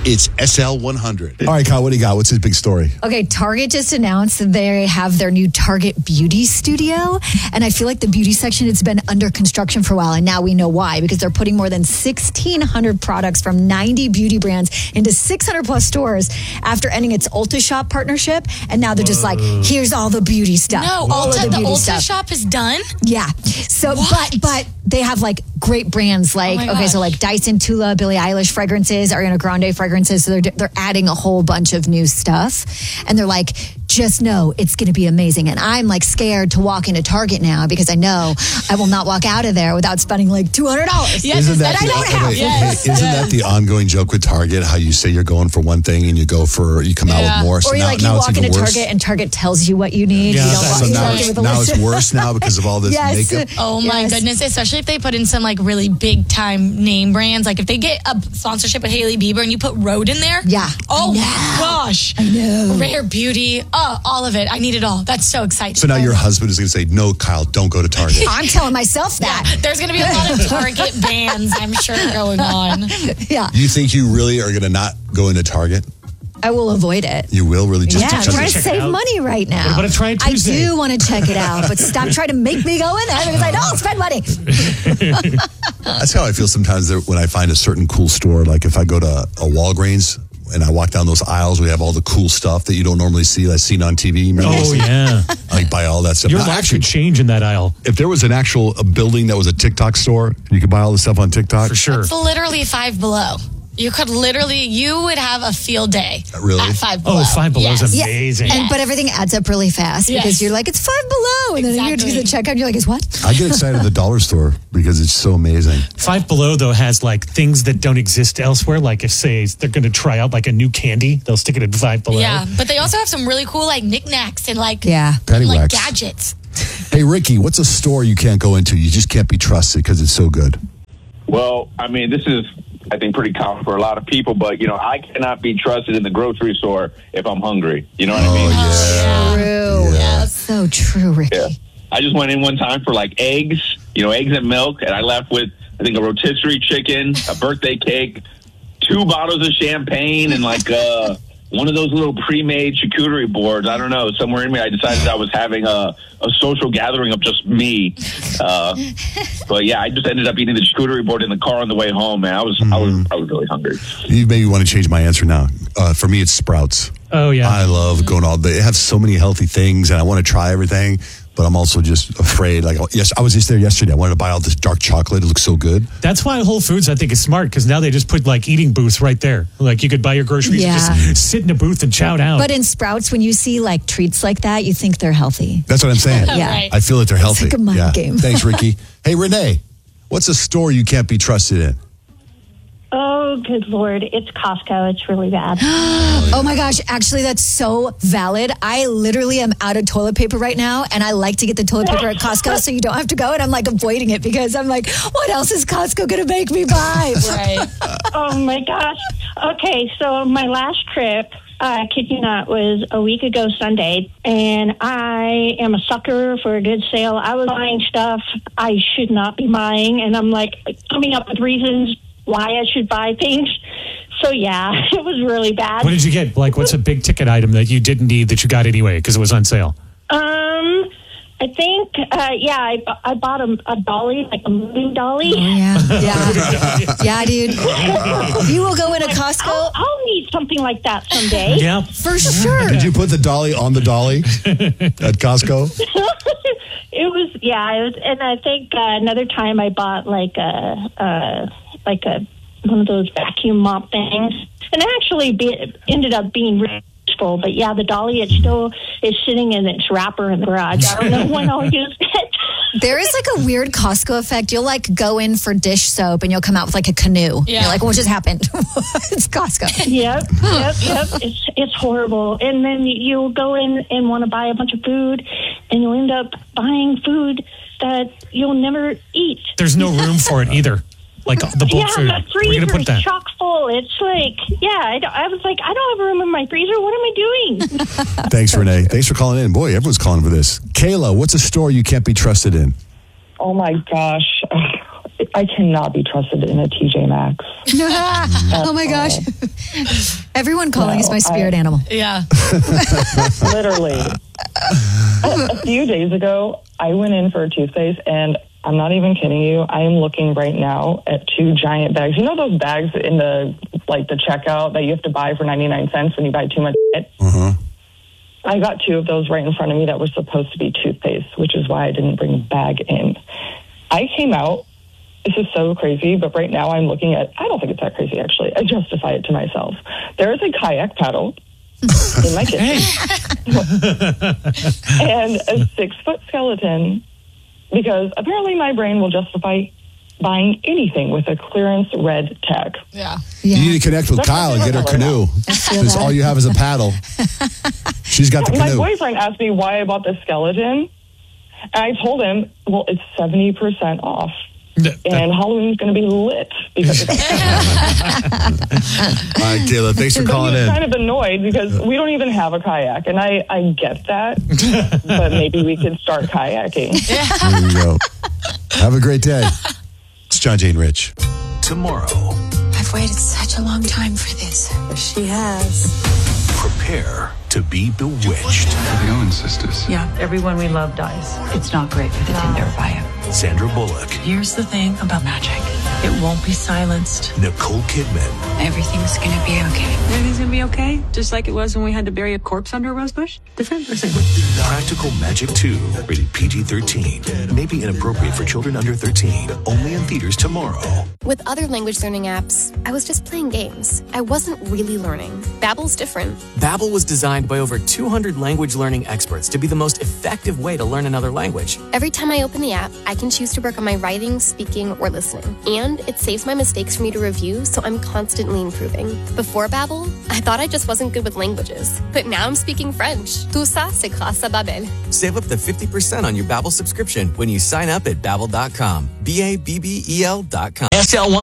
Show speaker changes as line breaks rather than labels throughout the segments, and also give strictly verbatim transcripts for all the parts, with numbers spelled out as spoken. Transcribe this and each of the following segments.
It's S L one hundred.
All right, Kyle, what do you got? What's his big story?
Okay, Target just announced that they have their new Target Beauty Studio. And I feel like the beauty section has been under construction for a while. And now we know why, because they're putting more than sixteen hundred products from ninety beauty brands into six hundred plus stores after ending its Ulta Shop partnership. And now they're just like, here's all the beauty stuff.
No,
all
Ulta,
of the
the
beauty
Ulta
stuff.
Shop is done?
Yeah. So,
What?
but, but they have like great brands like,
Oh my
okay, so
gosh.
like Dyson Tula, Billie Eilish fragrances, Ariana Grande fragrances. So they're, they're adding a whole bunch of new stuff. And they're like, just know it's going to be amazing. And I'm like scared to walk into Target now because I know I will not walk out of there without spending like two hundred dollars.
Yes,
Isn't
that
that
I
the,
don't
okay,
have.
okay,
Yes.
Isn't that the ongoing joke with Target? How you say you're going for one thing and you go for you come out
Yeah.
with more. So
Or you
now,
like you
now it's
walk
even
into
worse.
Target and Target tells you what you need.
Yeah,
you don't
that's-
walk
So
into
now,
Target
it's,
with a
now
list.
it's worse now because of all this
Yes.
makeup.
Oh my
Yes.
goodness, especially if they put in some like really big time name brands. Like if they get a sponsorship with Hailey Bieber and you put Rhode in there.
Yeah.
Oh
I know.
my gosh.
I know.
Rare Beauty. Oh, all of it. I need it all. That's so exciting.
So now your husband is going to say, no, Kyle, don't go to Target.
I'm telling myself
Yeah,
that.
there's going to be a lot of Target bans, I'm sure, going on.
Yeah.
You think you really are going to not go into Target?
I will avoid it.
You will really just
Yeah, I'm
because
trying to
it's-
check it
save
out.
money right now.
What about a try it
I
Tuesday?
do want to check it out, but stop trying to make me go in there because I don't spend money.
That's how I feel sometimes there- when I find a certain cool store. Like if I go to a Walgreens and I walk down those aisles, we have all the cool stuff that you don't normally see, that's seen on T V. Remember
Oh,
those?
yeah.
I like buy all that stuff.
Your
Now,
life
actually,
could change in that aisle.
if there was an actual a building that was a TikTok store, and you could buy all the stuff on TikTok.
For sure.
It's literally Five Below. You could literally, you would have a field day
Really?
at Five Below.
Oh, Five Below is
Yes.
Yeah.
amazing.
And but everything adds up really fast
Yes.
because you're like, it's five below. And then you do the checkout and you're like, it's what?
I get excited at the dollar store because it's so amazing.
Five Below, though, has like things that don't exist elsewhere. Like if, say, they're going to try out like a new candy, they'll stick it at Five Below.
Yeah, but they also have some really cool like knickknacks and like,
Yeah.
and, like
Paddywhacks.
gadgets.
Hey, Ricky, what's a store you can't go into? You just can't be trusted because it's so good.
Well, I mean, this is, I think, pretty common for a lot of people, but, you know, I cannot be trusted in the grocery store if I'm hungry. You know what I mean?
Oh,
True.
Yeah.
So true, Ricky.
Yeah. I just went in one time for, like, eggs, you know, eggs and milk, and I left with, I think, a rotisserie chicken, a birthday cake, two bottles of champagne, and, like, uh, one of those little pre-made charcuterie boards. I don't know. Somewhere in me, I decided I was having a, a social gathering of just me. Uh, but yeah, I just ended up eating the charcuterie board in the car on the way home. Man, I was, I was, I was really hungry.
You maybe want to change my answer now. Uh, for me, it's Sprouts.
Oh, yeah.
I love going all. They have so many healthy things, and I want to try everything. But I'm also just afraid. Like, yes, I was just there yesterday. I wanted to buy all this dark chocolate. It looks so good.
That's why Whole Foods, I think, is smart because now they just put like eating booths right there. Like you could buy your groceries
Yeah.
and just sit in a booth and chow down.
But in Sprouts, when you see like treats like that, you think they're healthy.
That's what I'm saying.
Yeah.
Right.
I feel that they're healthy.
like a mind
yeah.
game.
Thanks, Ricky. Hey, Renee, what's a store you can't be trusted in?
Oh, good Lord. It's Costco. It's really bad.
Oh my gosh, actually that's so valid. I literally am out of toilet paper right now and I like to get the toilet paper at Costco so you don't have to go, and I'm like avoiding it because I'm like, what else is Costco going to make me buy?
Right.
Oh, my gosh. Okay, so my last trip, uh, kid you not, was a week ago Sunday, and I am a sucker for a good sale. I was buying stuff I should not be buying, and I'm like coming up with reasons why I should buy things. So, yeah, it was really bad.
What did you get? Like, what's a big ticket item that you didn't need that you got anyway because it was on sale?
Um, I think, uh, yeah, I, I bought a, a dolly, like a moving dolly.
Oh, yeah, yeah, yeah, dude. You will go into Costco
I'll, I'll need something like that someday.
Yeah.
for sure.
Did you put the dolly on the dolly at Costco?
It was, yeah, it was, and I think uh, another time I bought like a, uh, like a one of those vacuum mop things, and it actually be, ended up being really useful. But yeah, the dolly, it still is sitting in its wrapper in the garage. I don't know when I'll use it.
There is like a weird Costco effect. You'll like go in for dish soap and you'll come out with like a canoe.
Yeah.
You're like, what just happened? It's Costco.
Yep, yep, yep. It's it's horrible. And then you'll go in and want to buy a bunch of food, and you'll end up buying food that you'll never eat.
There's no room for it either. Like the bulk
Yeah,
food.
the
Where are you
freezer
going to put
is
that?
chock full. It's like, yeah, I, don't- I was like, I don't have room in my freezer. What am I doing?
Thanks, Renee. Thanks for calling in. Boy, everyone's calling for this. Kayla, what's a store you can't be trusted in?
Oh my gosh. I cannot be trusted in a T J Maxx.
Oh my gosh. Everyone calling
No,
is my spirit
I-
animal.
Yeah.
Literally. a, a few days ago, I went in for a toothpaste, and I'm not even kidding you. I am looking right now at two giant bags. You know those bags in the like the checkout that you have to buy for ninety-nine cents when you buy too much shit?
Uh-huh.
I got two of those right in front of me that were supposed to be toothpaste, which is why I didn't bring a bag in. I came out. This is so crazy, but right now I'm looking at, I don't think it's that crazy, actually. I justify it to myself. There is a kayak paddle in my kitchen and a six-foot skeleton, because apparently my brain will justify buying anything with a clearance red tag.
Yeah.
Yeah.
You need to connect with
That's
Kyle and
what
get her
I feel
canoe.
feel
Because
that.
all you have is a paddle. She's got the
My
canoe.
boyfriend asked me why I bought the skeleton, and I told him, well, it's seventy percent off. And Halloween's going to be lit because of that.
All right, Kayla, thanks for
But
calling
he was
in.
kind of annoyed because we don't even have a kayak, and I, I get that, but maybe we could start kayaking.
There you go. Have a great day. It's John Jane Rich.
Tomorrow,
I've waited such a long time for this.
She has.
prepare to be bewitched.
The Owen sisters.
Yeah, everyone we love dies. It's not great for the Tinder bio.
Sandra Bullock,
Here's the thing about magic. It won't be silenced.
Nicole Kidman,
Everything's gonna be okay.
Everything's gonna be okay? Just like it was when we had to bury a corpse under a rose bush? Different or same?
Practical Magic two, rated P G thirteen. May be inappropriate for children under thirteen. Only in theaters tomorrow.
With other language learning apps, I was just playing games. I wasn't really learning. Babbel's different.
Babbel was designed by over two hundred language learning experts to be the most effective way to learn another language.
Every time I open the app, I can choose to work on my writing, speaking, or listening. And it saves my mistakes for me to review, so I'm constantly improving. Before Babbel, I thought I just wasn't good with languages. But now I'm speaking French. Tout ça, c'est grâce à Babbel.
Save up to fifty percent on your Babbel subscription when you sign up at babbel dot com. B A B B E L dot com.
S L one.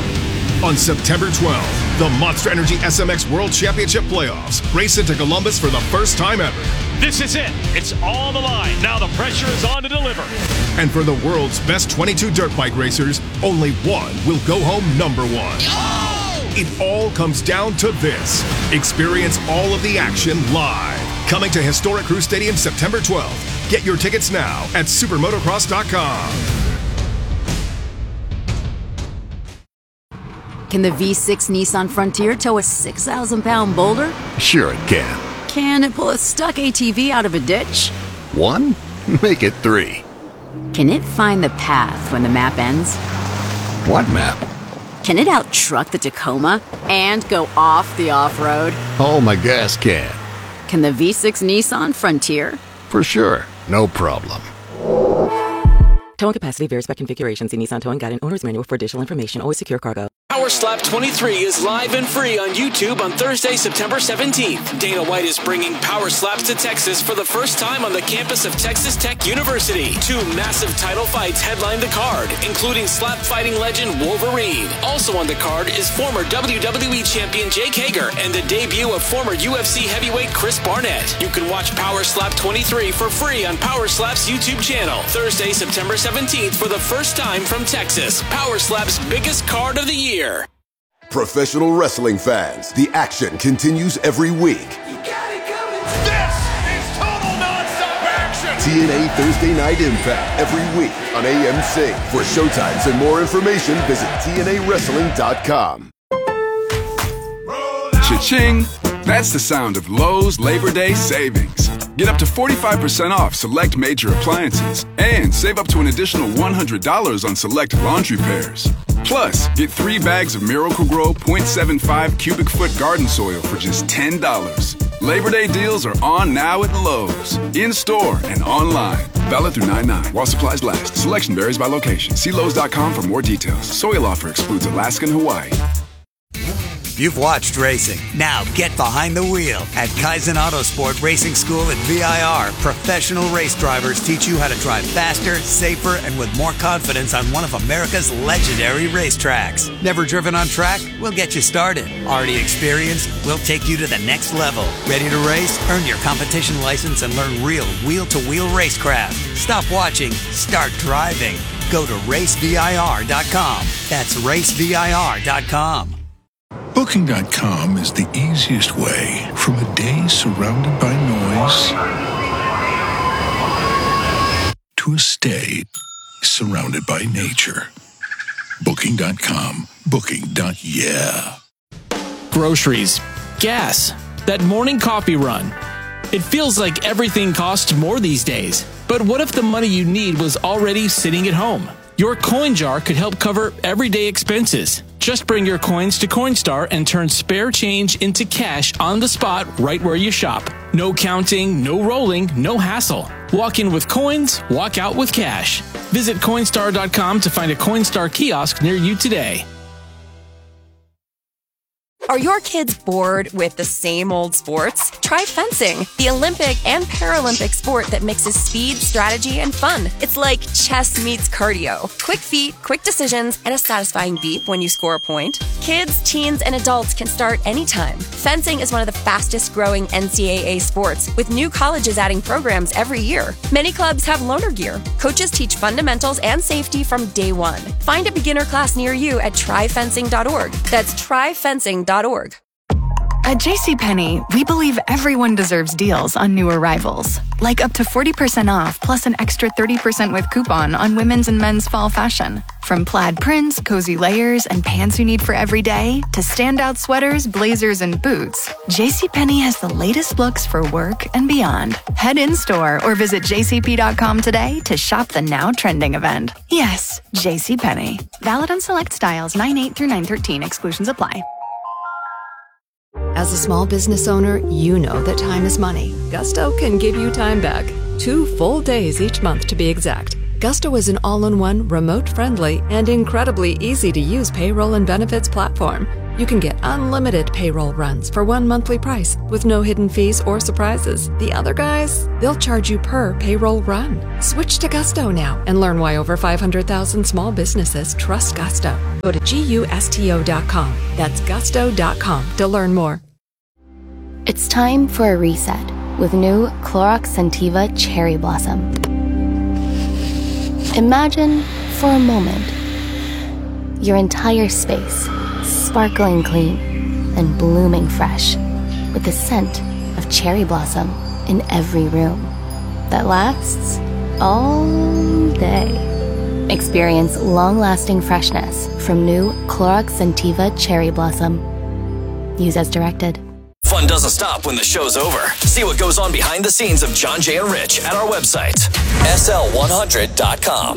On September twelfth, the Monster Energy S M X World Championship Playoffs race into Columbus for the first time ever.
This is it. It's all on the line. Now the pressure is on to deliver.
And for the world's best twenty-two dirt bike racers, only one will go home number one. It all comes down to this. Experience all of the action live. Coming to historic Crew Stadium September twelfth. Get your tickets now at supermotocross dot com.
Can the V six Nissan Frontier tow a six thousand pound boulder?
Sure it can.
Can it pull a stuck A T V out of a ditch?
One? Make it three.
Can it find the path when the map ends?
What map?
Can it out-truck the Tacoma and go off the off-road?
Oh, my gas can.
Can the V six Nissan Frontier?
For sure. No problem.
Towing capacity varies by configuration. See Nissan Towing Guide and Owner's Manual for additional information. Always secure cargo.
Power Slap twenty-three is live and free on YouTube on Thursday, September seventeenth. Dana White is bringing Power Slaps to Texas for the first time on the campus of Texas Tech University. Two massive title fights headline the card, including slap fighting legend Wolverine. Also on the card is former W W E champion Jake Hager and the debut of former U F C heavyweight Chris Barnett. You can watch Power Slap twenty-three for free on Power Slap's YouTube channel. Thursday, September seventeenth for the first time from Texas. Power Slap's biggest card of the year.
Professional wrestling fans, the action continues every week.
This is total nonstop action.
T N A Thursday Night Impact every week on A M C. For showtimes and more information, visit T N A wrestling dot com.
Cha-ching! That's the sound of Lowe's Labor Day savings. Get up to forty-five percent off select major appliances and save up to an additional one hundred dollars on select laundry pairs. Plus, get three bags of Miracle-Gro point seven five cubic foot garden soil for just ten dollars. Labor Day deals are on now at Lowe's, in-store and online. Valid through nine nine while supplies last. Selection varies by location. See Lowe's dot com for more details. Soil offer excludes Alaska and Hawaii.
You've watched racing. Now get behind the wheel. At Kaizen Autosport Racing School at V I R, professional race drivers teach you how to drive faster, safer, and with more confidence on one of America's legendary racetracks. Never driven on track? We'll get you started. Already experienced? We'll take you to the next level. Ready to race? Earn your competition license and learn real wheel-to-wheel racecraft. Stop watching. Start driving. Go to race V I R dot com. That's race V I R dot com.
Booking dot com is the easiest way from a day surrounded by noise to a stay surrounded by nature. Booking dot com. Booking. Yeah.
Groceries, gas, that morning coffee run. It feels like everything costs more these days. But what if the money you need was already sitting at home? Your coin jar could help cover everyday expenses. Just bring your coins to Coinstar and turn spare change into cash on the spot right where you shop. No counting, no rolling, no hassle. Walk in with coins, walk out with cash. Visit Coinstar dot com to find a Coinstar kiosk near you today.
Are your kids bored with the same old sports? Try fencing, the Olympic and Paralympic sport that mixes speed, strategy, and fun. It's like chess meets cardio. Quick feet, quick decisions, and a satisfying beep when you score a point. Kids, teens, and adults can start anytime. Fencing is one of the fastest growing N C double A sports, with new colleges adding programs every year. Many clubs have loaner gear. Coaches teach fundamentals and safety from day one. Find a beginner class near you at try fencing dot org. That's try fencing dot org.
At JCPenney, we believe everyone deserves deals on new arrivals. Like up to forty percent off plus an extra thirty percent with coupon on women's and men's fall fashion. From plaid prints, cozy layers, and pants you need for every day, to standout sweaters, blazers, and boots, JCPenney has the latest looks for work and beyond. Head in-store or visit j c p dot com today to shop the now trending event. Yes, JCPenney. Valid on select styles nine eight through nine thirteen. Exclusions apply.
As a small business owner, you know that time is money. Gusto can give you time back. Two full days each month to be exact. Gusto is an all-in-one, remote-friendly, and incredibly easy-to-use payroll and benefits platform. You can get unlimited payroll runs for one monthly price with no hidden fees or surprises. The other guys, they'll charge you per payroll run. Switch to Gusto now and learn why over five hundred thousand small businesses trust Gusto. Go to gusto dot com. That's gusto dot com to learn more.
It's time for a reset with new Clorox Scentiva Cherry Blossom. Imagine, for a moment, your entire space sparkling clean and blooming fresh with the scent of cherry blossom in every room that lasts all day. Experience long-lasting freshness from new Clorox Scentiva Cherry Blossom. Use as directed.
Fun doesn't stop when the show's over. See what goes on behind the scenes of John, Jay, and Rich at our website, S L one hundred dot com.